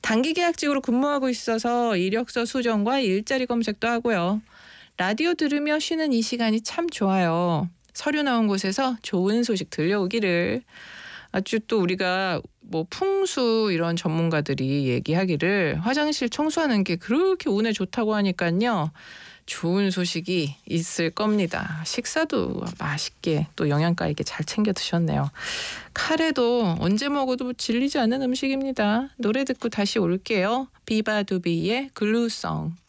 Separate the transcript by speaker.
Speaker 1: 단기 계약직으로 근무하고 있어서 이력서 수정과 일자리 검색도 하고요. 라디오 들으며 쉬는 이 시간이 참 좋아요. 서류 나온 곳에서 좋은 소식 들려오기를. 아주 또 우리가 뭐 풍수 이런 전문가들이 얘기하기를 화장실 청소하는 게 그렇게 운에 좋다고 하니까요. 좋은 소식이 있을 겁니다. 식사도 맛있게 또 영양가 있게 잘 챙겨 드셨네요. 카레도 언제 먹어도 질리지 않는 음식입니다. 노래 듣고 다시 올게요. 비바두비의 글루송.